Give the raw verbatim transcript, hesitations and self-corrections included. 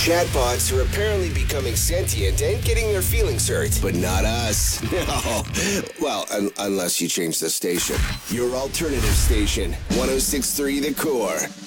Chatbots are apparently becoming sentient and getting their feelings hurt, but not us. No. Well, un- unless you change the station. Your alternative station, one oh six point three The Core.